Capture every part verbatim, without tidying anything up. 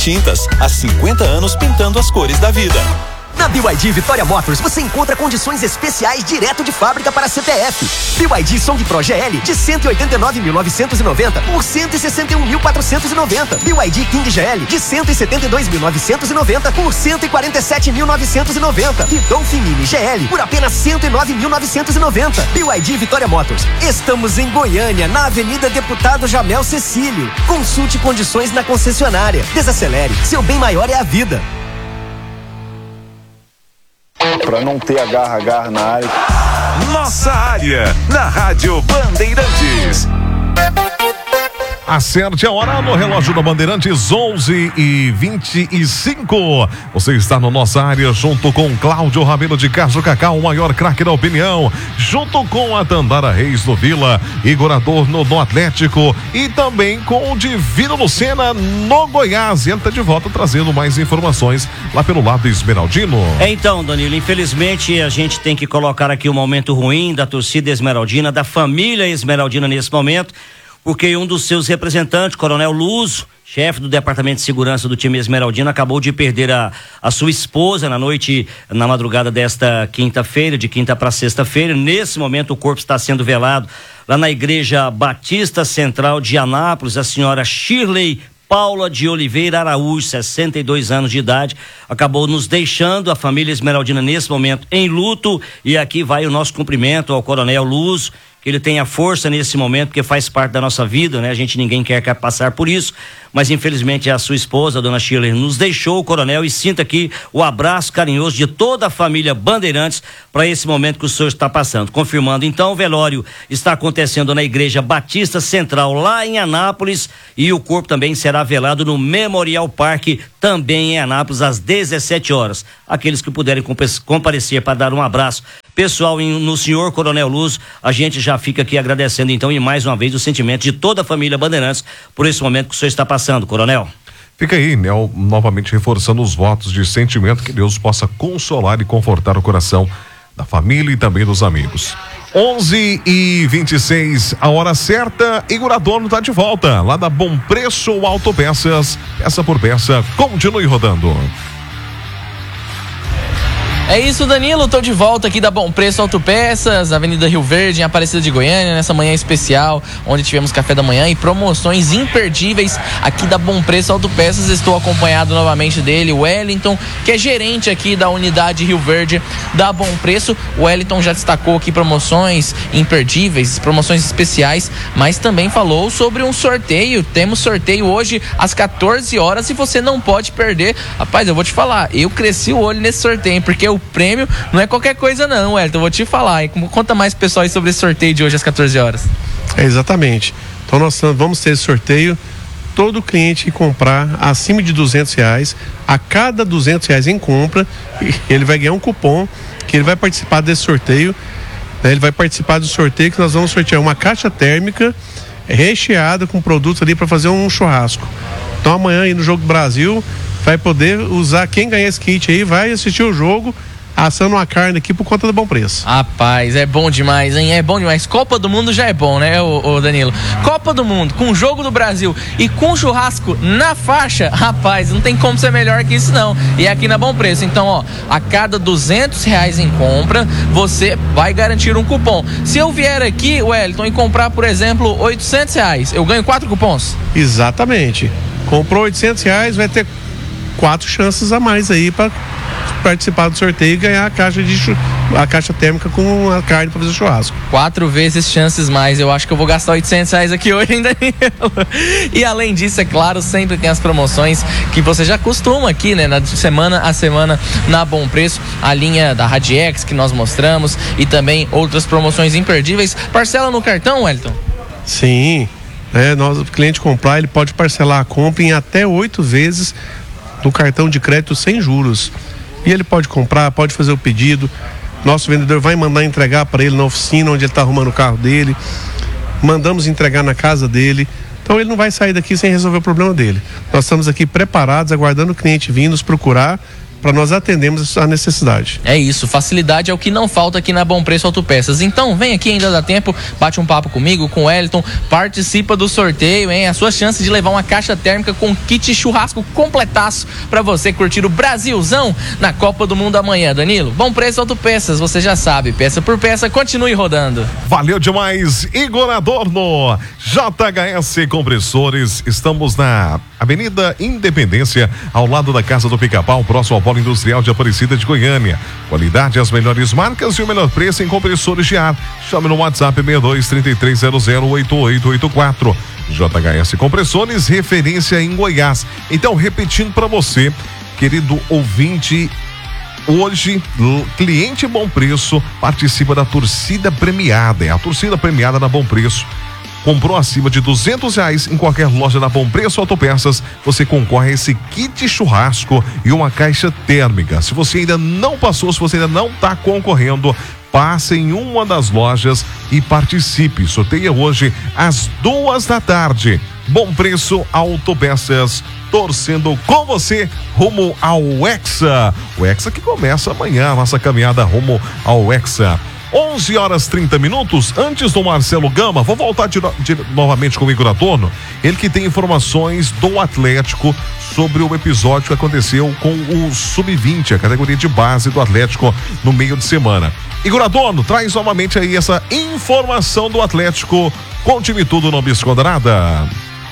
Tintas, há cinquenta anos pintando as cores da vida. Na B Y D Vitória Motors você encontra condições especiais direto de fábrica para C P F. B Y D Song Pro G L de cento e oitenta e nove mil novecentos e noventa por cento e sessenta e um mil quatrocentos e noventa. B Y D King G L de cento e setenta e dois mil novecentos e noventa por cento e quarenta e sete mil novecentos e noventa. E Dolphin Mini G L por apenas cento e nove mil novecentos e noventa. B Y D Vitória Motors. Estamos em Goiânia, na Avenida Deputado Jamel Cecílio. Consulte condições na concessionária. Desacelere, seu bem maior é a vida. Para não ter agarra-agarra na área. Nossa área, na Rádio Bandeirantes. Acerte a hora no relógio da Bandeirantes, onze e vinte e cinco. Você está na nossa área junto com Cláudio Rabelo de Castro Cacau, o maior craque da opinião, junto com a Dandara Reis do Vila, Igor Adorno no Atlético e também com o Divino Lucena no Goiás. Ele está de volta trazendo mais informações lá pelo lado esmeraldino. É, então, Danilo, infelizmente a gente tem que colocar aqui um momento ruim da torcida esmeraldina, da família esmeraldina nesse momento, porque um dos seus representantes, Coronel Luso, chefe do Departamento de Segurança do time esmeraldino, acabou de perder a, a sua esposa na noite, na madrugada desta quinta-feira, de quinta para sexta-feira. Nesse momento o corpo está sendo velado lá na Igreja Batista Central de Anápolis. A senhora Shirley Paula de Oliveira Araújo, sessenta e dois anos de idade, acabou nos deixando, a família esmeraldina nesse momento em luto, e aqui vai o nosso cumprimento ao Coronel Luso, que ele tenha força nesse momento, porque faz parte da nossa vida, né? A gente, ninguém quer, quer passar por isso, mas infelizmente a sua esposa, a dona Shirley, nos deixou, o coronel, e sinta aqui o abraço carinhoso de toda a família Bandeirantes para esse momento que o senhor está passando. Confirmando então, o velório está acontecendo na Igreja Batista Central, lá em Anápolis, e o corpo também será velado no Memorial Park, também em Anápolis, às dezessete horas. Aqueles que puderem comparecer para dar um abraço pessoal no senhor Coronel Luz, a gente já fica aqui agradecendo então, e mais uma vez o sentimento de toda a família Bandeirantes por esse momento que o senhor está passando, Coronel. Fica aí, né, novamente reforçando os votos de sentimento, que Deus possa consolar e confortar o coração da família e também dos amigos. onze e vinte e seis, a hora certa, Igor Adorno está de volta, lá da Bom Preço Autopeças, peça por peça, continue rodando. É isso, Danilo, tô de volta aqui da Bom Preço Autopeças, Avenida Rio Verde, em Aparecida de Goiânia, nessa manhã especial, onde tivemos café da manhã e promoções imperdíveis aqui da Bom Preço Autopeças. Estou acompanhado novamente dele, o Wellington, que é gerente aqui da unidade Rio Verde da Bom Preço. O Wellington já destacou aqui promoções imperdíveis, promoções especiais, mas também falou sobre um sorteio. Temos sorteio hoje às quatorze horas e você não pode perder. Rapaz, eu vou te falar, eu cresci o olho nesse sorteio, porque o prêmio não é qualquer coisa não, Wellington, vou te falar. Conta mais, pessoal, aí sobre esse sorteio de hoje às quatorze horas. É, exatamente. Então nós vamos ter esse sorteio. Todo cliente que comprar acima de duzentos reais, a cada duzentos reais em compra, ele vai ganhar um cupom que ele vai participar desse sorteio. Ele vai participar do sorteio que nós vamos sortear uma caixa térmica recheada com produtos ali para fazer um churrasco. Então amanhã aí no Jogo do Brasil vai poder usar, quem ganhar esse kit aí vai assistir o jogo assando uma carne aqui por conta do Bom Preço. Rapaz, é bom demais, hein? É bom demais. Copa do Mundo já é bom, né, ô, ô Danilo? Copa do Mundo, com o Jogo do Brasil e com churrasco na faixa, rapaz, não tem como ser melhor que isso não. E é aqui na Bom Preço. Então, ó, a cada duzentos reais em compra, você vai garantir um cupom. Se eu vier aqui, Wellington, e comprar, por exemplo, oitocentos reais, eu ganho quatro cupons? Exatamente. Comprou oitocentos reais, vai ter quatro chances a mais aí para participar do sorteio e ganhar a caixa de chu... a caixa térmica com a carne para fazer churrasco. Quatro vezes chances mais. Eu acho que eu vou gastar oitocentos reais aqui hoje ainda. E além disso, é claro, sempre tem as promoções que você já costuma aqui, né, na semana a semana na Bom Preço, a linha da Radiex que nós mostramos e também outras promoções imperdíveis. Parcela no cartão, Wellington? Sim, é, nós, o cliente comprar, ele pode parcelar a compra em até oito vezes no cartão de crédito sem juros. E ele pode comprar, pode fazer o pedido. Nosso vendedor vai mandar entregar para ele na oficina onde ele está arrumando o carro dele. Mandamos entregar na casa dele. Então ele não vai sair daqui sem resolver o problema dele. Nós estamos aqui preparados, aguardando o cliente vir nos procurar para nós atendermos a necessidade. É isso, facilidade é o que não falta aqui na Bom Preço Autopeças. Então, vem aqui, ainda dá tempo, bate um papo comigo, com o Wellington, participa do sorteio, hein? A sua chance de levar uma caixa térmica com kit churrasco completaço para você curtir o Brasilzão na Copa do Mundo amanhã, Danilo. Bom Preço Autopeças, você já sabe, peça por peça, continue rodando. Valeu demais, Igor Adorno. J H S Compressores, estamos na Avenida Independência, ao lado da Casa do Pica-Pau, próximo ao Polo Industrial de Aparecida de Goiânia. Qualidade, as melhores marcas e o melhor preço em compressores de ar. Chame no WhatsApp seis dois, três três zero zero, oito oito oito quatro. J H S Compressores, referência em Goiás. Então, repetindo para você, querido ouvinte, hoje, cliente Bom Preço participa da torcida premiada. É a torcida premiada da Bom Preço. Comprou acima de duzentos reais em qualquer loja da Bom Preço Autopeças, você concorre a esse kit churrasco e uma caixa térmica. Se você ainda não passou, se você ainda não está concorrendo, passe em uma das lojas e participe. Sorteia hoje às duas da tarde. Bom Preço Autopeças, torcendo com você rumo ao Hexa. O Hexa que começa amanhã, a nossa caminhada rumo ao Hexa. onze horas e trinta minutos, antes do Marcelo Gama, vou voltar de, de, novamente com o Igor Adorno, ele que tem informações do Atlético sobre o episódio que aconteceu com o sub vinte, a categoria de base do Atlético no meio de semana. Igor Adorno, traz novamente aí essa informação do Atlético com o time tudo no Biscondrada.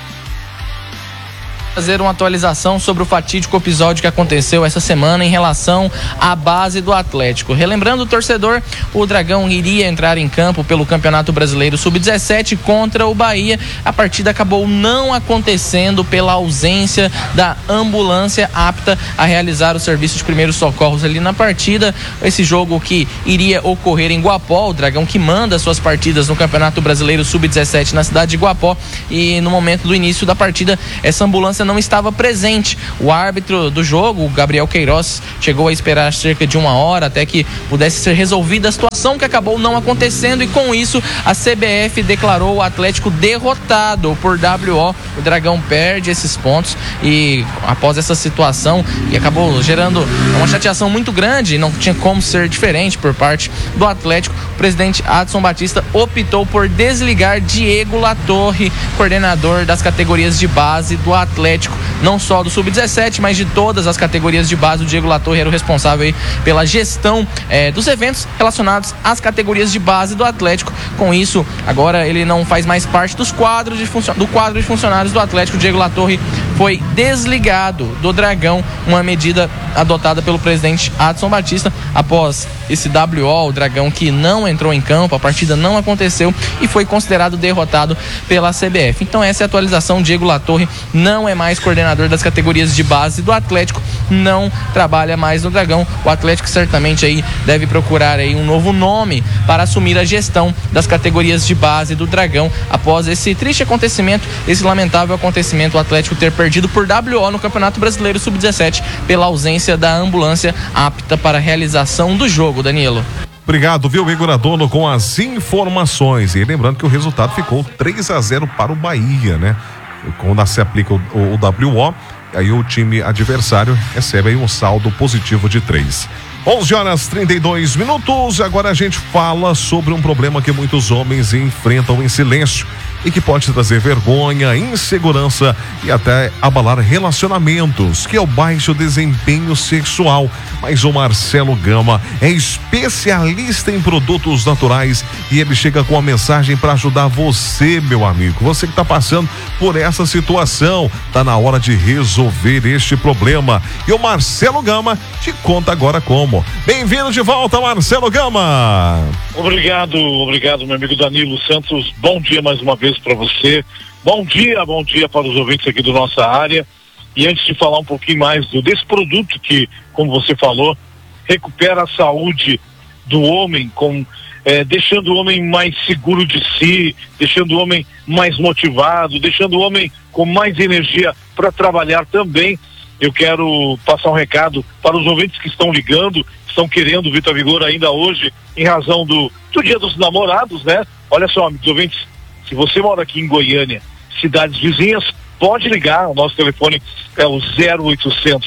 Fazer uma atualização sobre o fatídico episódio que aconteceu essa semana em relação à base do Atlético. Relembrando o torcedor, o Dragão iria entrar em campo pelo Campeonato Brasileiro sub dezessete contra o Bahia. A partida acabou não acontecendo pela ausência da ambulância apta a realizar o serviço de primeiros socorros ali na partida. Esse jogo que iria ocorrer em Guapó, o Dragão que manda suas partidas no Campeonato Brasileiro sub dezessete na cidade de Guapó, e no momento do início da partida, essa ambulância não estava presente. O árbitro do jogo, o Gabriel Queiroz, chegou a esperar cerca de uma hora até que pudesse ser resolvida a situação, que acabou não acontecendo, e com isso a C B F declarou o Atlético derrotado por W O. O Dragão perde esses pontos e após essa situação, e acabou gerando uma chateação muito grande, não tinha como ser diferente por parte do Atlético, o presidente Adson Batista optou por desligar Diego Latorre, coordenador das categorias de base do Atlético, não só do sub dezessete, mas de todas as categorias de base. O Diego Latorre era o responsável aí pela gestão eh, dos eventos relacionados às categorias de base do Atlético. Com isso, agora ele não faz mais parte dos quadros de funcio- do quadro de funcionários do Atlético. O Diego Latorre foi desligado do Dragão, uma medida adotada pelo presidente Adson Batista após esse W O, o Dragão que não entrou em campo, a partida não aconteceu e foi considerado derrotado pela C B F. Então essa é a atualização. Diego Latorre não é mais coordenador das categorias de base do Atlético, não trabalha mais no Dragão. O Atlético certamente aí deve procurar aí um novo nome para assumir a gestão das categorias de base do Dragão após esse triste acontecimento, esse lamentável acontecimento, o Atlético ter perdido por W O no Campeonato Brasileiro sub dezessete pela ausência da ambulância apta para a realização do jogo, Danilo. Obrigado, viu, Igor Adorno, com as informações. E lembrando que o resultado ficou três a zero para o Bahia, né? Quando se aplica o, o, o W O, aí o time adversário recebe aí um saldo positivo de três. onze horas e trinta e dois minutos. Agora a gente fala sobre um problema que muitos homens enfrentam em silêncio e que pode trazer vergonha, insegurança e até abalar relacionamentos, que é o baixo desempenho sexual. Mas o Marcelo Gama é especialista em produtos naturais e ele chega com a mensagem para ajudar você, meu amigo. Você que está passando por essa situação, tá na hora de resolver este problema. E o Marcelo Gama te conta agora como. Bem-vindo de volta, Marcelo Gama. Obrigado, obrigado, meu amigo Danilo Santos. Bom dia mais uma vez para você. Bom dia, bom dia para os ouvintes aqui da nossa área. E antes de falar um pouquinho mais do, desse produto que, como você falou, recupera a saúde do homem, com, é, deixando o homem mais seguro de si, deixando o homem mais motivado, deixando o homem com mais energia para trabalhar também. Eu quero passar um recado para os ouvintes que estão ligando, estão querendo Vitor Vigor ainda hoje, em razão do, do Dia dos Namorados, né? Olha só, amigos ouvintes, se você mora aqui em Goiânia, cidades vizinhas, pode ligar, o nosso telefone é o zero oitocentos,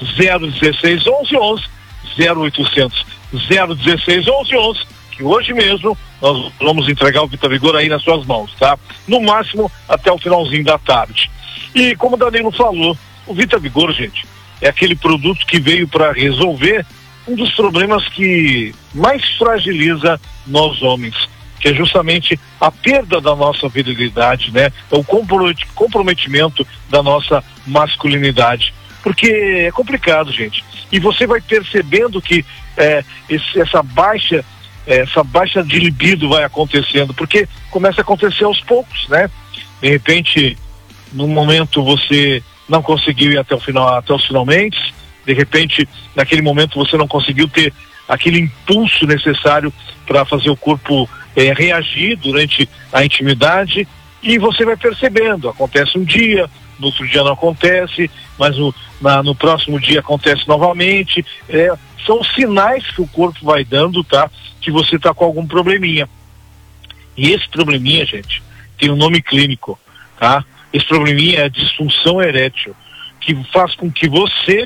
zero dezesseis onze onze, zero oitocentos, zero dezesseis onze onze, que hoje mesmo nós vamos entregar o VitaVigor aí nas suas mãos, tá? No máximo até o finalzinho da tarde. E como o Danilo falou, o VitaVigor, gente, é aquele produto que veio para resolver um dos problemas que mais fragiliza nós homens, que é justamente a perda da nossa virilidade, né? O comprometimento da nossa masculinidade. Porque é complicado, gente. E você vai percebendo que é, esse, essa baixa, essa baixa de libido vai acontecendo, porque começa a acontecer aos poucos, né? De repente, num momento você não conseguiu ir até o final, até os finalmente, de repente, naquele momento você não conseguiu ter aquele impulso necessário para fazer o corpo é, reagir durante a intimidade, e você vai percebendo, acontece um dia, no outro dia não acontece, mas no, na, no próximo dia acontece novamente. É, são sinais que o corpo vai dando, tá? Que você tá com algum probleminha. E esse probleminha, gente, tem um nome clínico, tá? Esse probleminha é a disfunção erétil, que faz com que você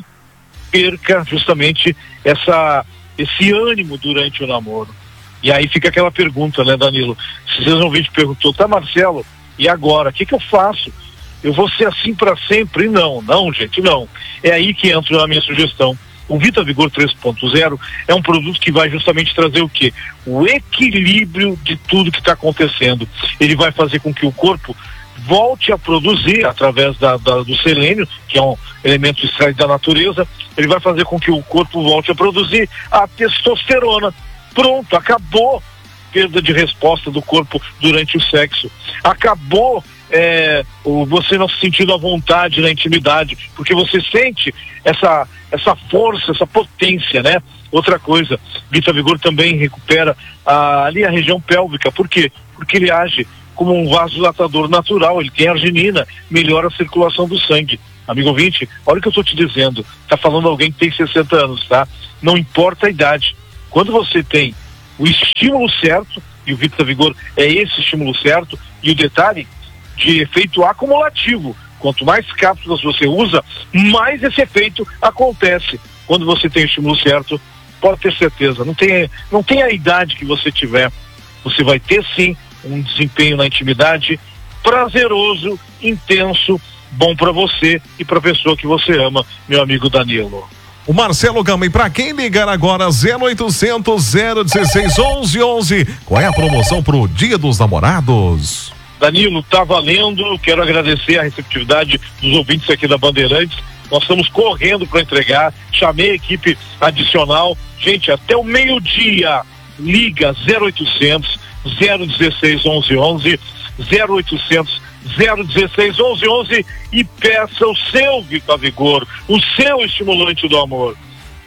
perca justamente essa, esse ânimo durante o namoro. E aí fica aquela pergunta, né, Danilo? Se vocês não viram, perguntou, tá, Marcelo, e agora? O que que eu faço? Eu vou ser assim para sempre? Não, não, gente, não. É aí que entra a minha sugestão. O VitaVigor três ponto zero é um produto que vai justamente trazer o quê? O equilíbrio de tudo que está acontecendo. Ele vai fazer com que o corpo volte a produzir, através da, da, do selênio, que é um elemento extraído da natureza, ele vai fazer com que o corpo volte a produzir a testosterona. Pronto, acabou a perda de resposta do corpo durante o sexo. Acabou é, o, você não se sentindo à vontade na intimidade, porque você sente essa, essa força, essa potência, né? Outra coisa, VitaVigor também recupera a, ali a região pélvica. Por quê? Porque ele age como um vasodilatador natural, ele tem arginina, melhora a circulação do sangue. Amigo ouvinte, olha o que eu estou te dizendo, tá falando alguém que tem sessenta anos, tá? Não importa a idade. Quando você tem o estímulo certo, e o VitaVigor é esse estímulo certo, e o detalhe de efeito acumulativo, quanto mais cápsulas você usa, mais esse efeito acontece. Quando você tem o estímulo certo, pode ter certeza, não tem, não tem a idade que você tiver, você vai ter sim um desempenho na intimidade prazeroso, intenso, bom para você e para a pessoa que você ama, meu amigo Danilo. O Marcelo Gama, e para quem ligar agora, zero oitocentos, zero dezesseis, onze onze, qual é a promoção pro Dia dos Namorados? Danilo, tá valendo, quero agradecer a receptividade dos ouvintes aqui da Bandeirantes, nós estamos correndo para entregar, chamei a equipe adicional, gente, até o meio-dia, liga zero oitocentos, zero dezesseis, onze onze, zero oitocentos, zero dezesseis, onze onze e peça o seu VitaVigor, o seu estimulante do amor.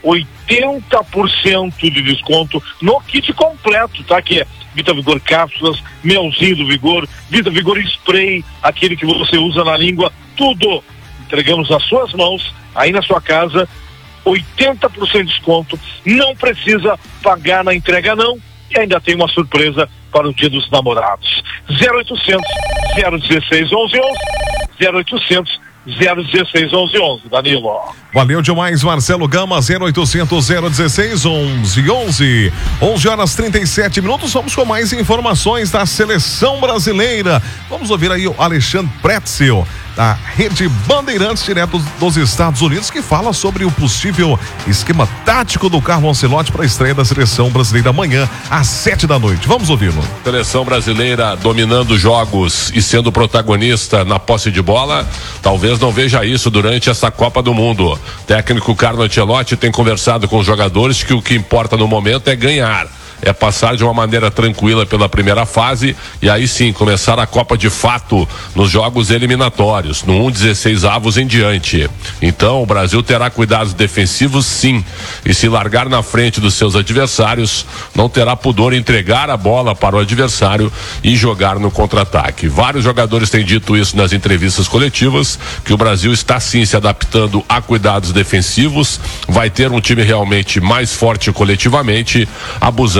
oitenta por cento de desconto no kit completo, tá? Que é VitaVigor cápsulas, melzinho do Vigor, VitaVigor spray, aquele que você usa na língua, tudo. Entregamos nas suas mãos, aí na sua casa, oitenta por cento de desconto, não precisa pagar na entrega não, e ainda tem uma surpresa para o Dia dos Namorados. zero oitocentos, zero dezesseis, onze onze, zero oitocentos, zero dezesseis, onze onze, Danilo. Valeu demais, Marcelo Gama, zero oitocentos, zero dezesseis, onze onze. onze horas trinta e sete minutos, vamos com mais informações da seleção brasileira. Vamos ouvir aí o Alexandre Pretzel, da Rede Bandeirantes, direto dos Estados Unidos, que fala sobre o possível esquema tático do Carlo Ancelotti para a estreia da seleção brasileira amanhã, às sete da noite. Vamos ouvi-lo. Seleção brasileira dominando jogos e sendo protagonista na posse de bola, talvez não veja isso durante essa Copa do Mundo. O técnico Carlo Ancelotti tem conversado com os jogadores que o que importa no momento é ganhar. É passar de uma maneira tranquila pela primeira fase e aí sim começar a Copa de fato nos jogos eliminatórios, no um dezesseis avos em diante. Então o Brasil terá cuidados defensivos sim, e se largar na frente dos seus adversários, não terá pudor em entregar a bola para o adversário e jogar no contra-ataque. Vários jogadores têm dito isso nas entrevistas coletivas, que o Brasil está sim se adaptando a cuidados defensivos, vai ter um time realmente mais forte coletivamente, abusando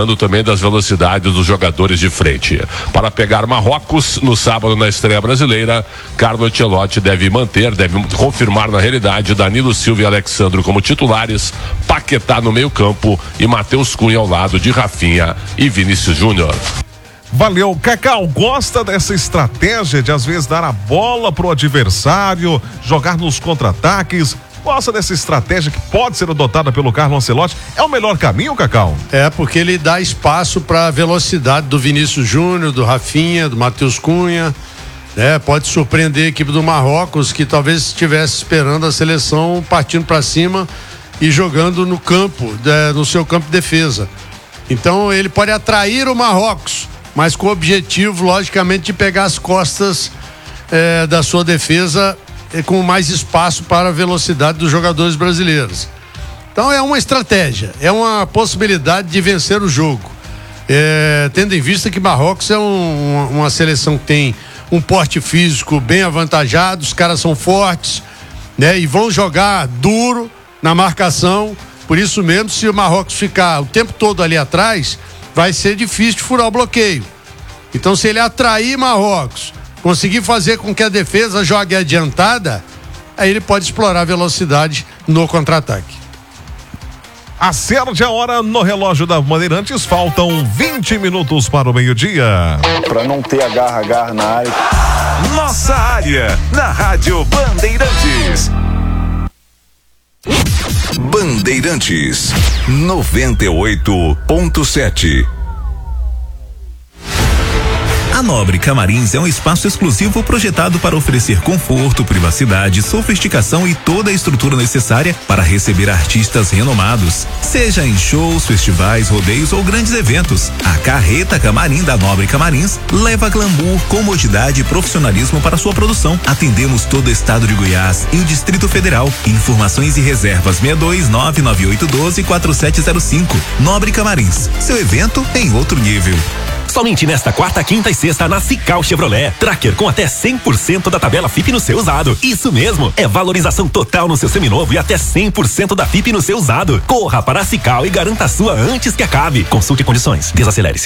cuidando também das velocidades dos jogadores de frente. Para pegar Marrocos no sábado na estreia brasileira, Carlo Ancelotti deve manter, deve confirmar na realidade Danilo Silva e Alexandro como titulares, Paquetá no meio-campo e Matheus Cunha ao lado de Rafinha e Vinícius Júnior. Valeu, Cacau, gosta dessa estratégia de às vezes dar a bola pro adversário, jogar nos contra-ataques? Gosta dessa estratégia que pode ser adotada pelo Carlo Ancelotti? É o melhor caminho, Cacau? É, porque ele dá espaço para a velocidade do Vinícius Júnior, do Rafinha, do Matheus Cunha, né? Pode surpreender a equipe do Marrocos, que talvez estivesse esperando a seleção partindo para cima e jogando no campo, né, no seu campo de defesa. Então ele pode atrair o Marrocos, mas com o objetivo, logicamente, de pegar as costas eh, da sua defesa eh, com mais espaço para a velocidade dos jogadores brasileiros. Então é uma estratégia, é uma possibilidade de vencer o jogo. Eh, tendo em vista que Marrocos é um, uma, uma seleção que tem um porte físico bem avantajado, os caras são fortes, né? E vão jogar duro na marcação. Por isso mesmo, se o Marrocos ficar o tempo todo ali atrás, vai ser difícil de furar o bloqueio. Então, se ele atrair Marrocos, conseguir fazer com que a defesa jogue adiantada, aí ele pode explorar a velocidade no contra-ataque. Acerte a hora no relógio da Bandeirantes, faltam vinte minutos para o meio-dia. Para não ter agarra-agarra na área. Nossa área, na Rádio Bandeirantes. Bandeirantes noventa e oito ponto sete. A Nobre Camarins é um espaço exclusivo projetado para oferecer conforto, privacidade, sofisticação e toda a estrutura necessária para receber artistas renomados. Seja em shows, festivais, rodeios ou grandes eventos, a Carreta Camarim da Nobre Camarins leva glamour, comodidade e profissionalismo para sua produção. Atendemos todo o estado de Goiás e o Distrito Federal. Informações e reservas seis dois nove nove oito um dois quatro sete zero cinco. Nobre Camarins, seu evento em outro nível. Somente nesta quarta, quinta e sexta na Cical Chevrolet. Tracker com até cem por cento da tabela F I P no seu usado. Isso mesmo, é valorização total no seu seminovo e até cem por cento da F I P no seu usado. Corra para a Cical e garanta a sua antes que acabe. Consulte condições, desacelere-se.